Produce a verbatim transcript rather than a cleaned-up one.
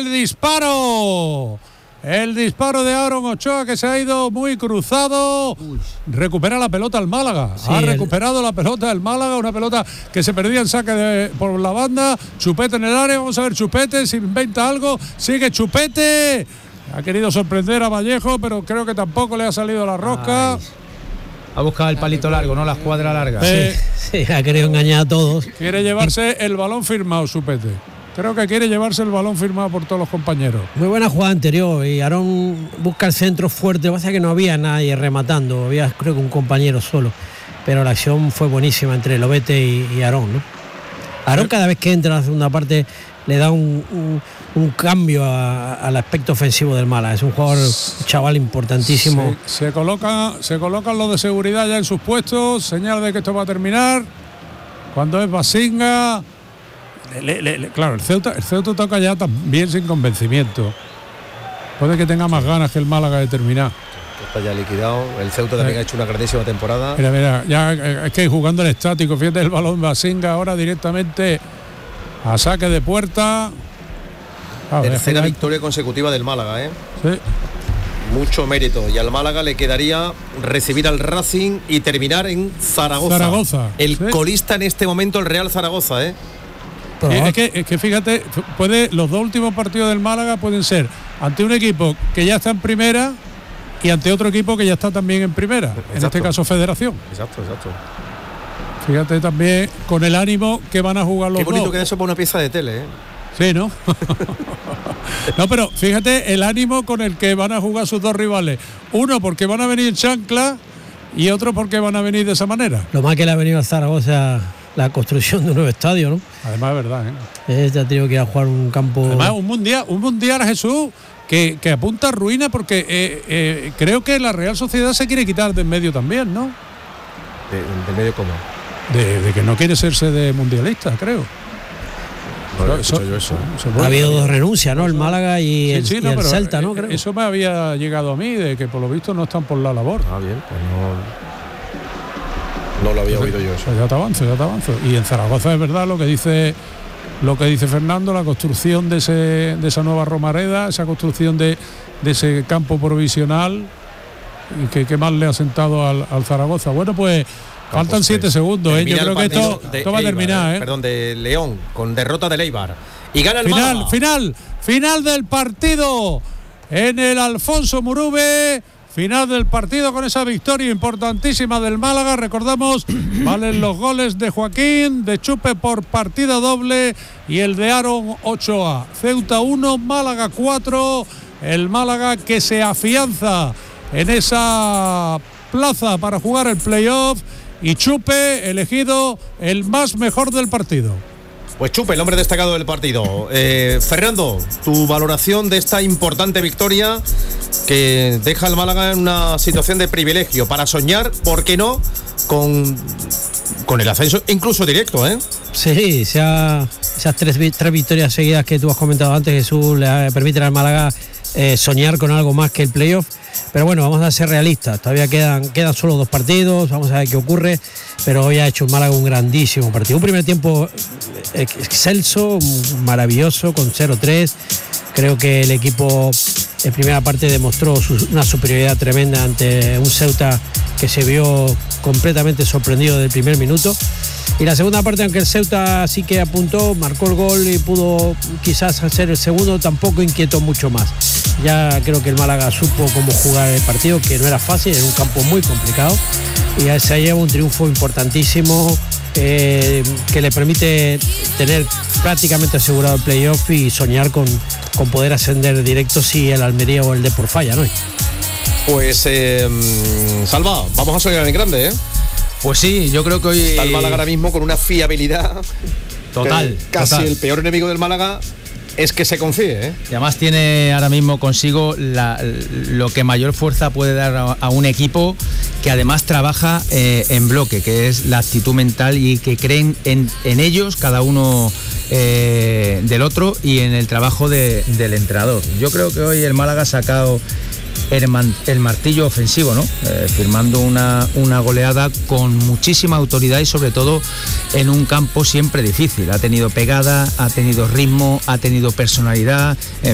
el disparo. El disparo de Aaron Ochoa, que se ha ido muy cruzado. Uy. Recupera la pelota el Málaga. Sí, ha recuperado el... la pelota el Málaga. Una pelota que se perdía en saque de, por la banda. Chupete en el área. Vamos a ver Chupete si inventa algo. Sigue Chupete. Ha querido sorprender a Vallejo, pero creo que tampoco le ha salido la rosca. Ay. Ha buscado el palito largo, no la escuadra larga. Eh, sí, sí, ha querido engañar a todos. Quiere llevarse el balón firmado, Chupete. Creo que quiere llevarse el balón firmado por todos los compañeros. Muy buena jugada anterior y Aarón busca el centro fuerte. Pasa que no había nadie rematando, había creo que un compañero solo. Pero la acción fue buenísima entre Lobete y, y Aarón, ¿no? Aarón cada vez que entra en la segunda parte le da un, un, un cambio a, al aspecto ofensivo del Málaga. Es un jugador, un chaval importantísimo. Se, se, coloca, se colocan los de seguridad ya en sus puestos, señal de que esto va a terminar. Cuando es Basinga... Le, le, le, claro, el Ceuta, el Ceuta toca ya también sin convencimiento. Puede que tenga más ganas que el Málaga de terminar. Está ya liquidado. El Ceuta también eh. ha hecho una grandísima temporada. Mira, mira, ya es que jugando el estático, fíjate el balón Basinga ahora directamente a saque de puerta. A Tercera ver, victoria consecutiva del Málaga, ¿eh? Sí. Mucho mérito. Y al Málaga le quedaría recibir al Racing y terminar en Zaragoza. Zaragoza. El ¿sí? colista en este momento, el Real Zaragoza, ¿eh? Es que, es que fíjate, puede, los dos últimos partidos del Málaga pueden ser ante un equipo que ya está en primera y ante otro equipo que ya está también en primera, exacto. En este caso Federación. Exacto, exacto. Fíjate también con el ánimo que van a jugar los dos. Qué bonito queda eso para una pieza de tele, ¿eh? Sí, ¿no? No, pero fíjate el ánimo con el que van a jugar sus dos rivales. Uno porque van a venir chancla y otro porque van a venir de esa manera. Lo más que le ha venido a Zaragoza la construcción de un nuevo estadio, ¿no? Además es verdad, ¿eh? Este ha tenido que ir a jugar un campo... Además un mundial, un mundial a Jesús que, que apunta a ruina porque eh, eh, creo que la Real Sociedad se quiere quitar de en medio también, ¿no? ¿De, de medio cómo? De, de que no quiere serse de mundialista, creo. No, eso, yo eso, eso, eso ha habido dos renuncias, ¿no? El Málaga y el, sí, sí, no, y el Celta, ¿no? Creo. Eso me había llegado a mí, de que por lo visto no están por la labor. Ah, bien, pues no... No lo había oído yo eso. Pues ya te avanzo, ya te avanzo. Y en Zaragoza es verdad lo que dice lo que dice Fernando, la construcción de ese de esa nueva Romareda, esa construcción de, de ese campo provisional y que, que más le ha sentado al, al Zaragoza. Bueno, pues Campos faltan siete segundos, ¿eh? Yo creo que esto, esto va a terminar, Eibar, ¿eh? Perdón, de León, con derrota del Eibar. Y gana el final, Málaga. final, final del partido en el Alfonso Murube. Final del partido con esa victoria importantísima del Málaga. Recordamos, valen los goles de Joaquín, de Chupe por partida doble y el de Aaron Ochoa. Ceuta uno, Málaga cuatro. El Málaga que se afianza en esa plaza para jugar el playoff y Chupe elegido el más mejor del partido. Pues Chupe, el hombre destacado del partido. Eh, Fernando, tu valoración de esta importante victoria que deja al Málaga en una situación de privilegio para soñar, ¿por qué no?, con, con el ascenso incluso directo, ¿eh? Sí, sea, esas tres, tres victorias seguidas que tú has comentado antes, Jesús, le permiten al Málaga eh, soñar con algo más que el playoff. Pero bueno, vamos a ser realistas, todavía quedan, quedan solo dos partidos, vamos a ver qué ocurre, pero hoy ha hecho el Málaga un grandísimo partido. Un primer tiempo excelso, maravilloso, con cero tres. Creo que el equipo en primera parte demostró su, una superioridad tremenda ante un Ceuta que se vio completamente sorprendido del primer minuto. Y la segunda parte, aunque el Ceuta sí que apuntó, marcó el gol y pudo quizás hacer el segundo, tampoco inquietó mucho más. Ya creo que el Málaga supo cómo jugar el partido, que no era fácil, era un campo muy complicado. Y se lleva un triunfo importantísimo eh, que le permite tener prácticamente asegurado el playoff y soñar con, con poder ascender directo si el Almería o el Depor falla, ¿no? Pues, eh, Salva, vamos a soñar en grande, ¿eh? Pues sí, yo creo que hoy... Está el Málaga ahora mismo con una fiabilidad total. Casi total. El peor enemigo del Málaga es que se confíe, ¿eh? Y además tiene ahora mismo consigo la, lo que mayor fuerza puede dar a, a un equipo que además trabaja eh, en bloque, que es la actitud mental y que creen en, en ellos, cada uno eh, del otro, y en el trabajo de, del entrenador. Yo creo que hoy el Málaga ha sacado el, man, el martillo ofensivo, ¿no? Eh, firmando una, una goleada con muchísima autoridad y sobre todo en un campo siempre difícil. Ha tenido pegada, ha tenido ritmo, ha tenido personalidad. Eh,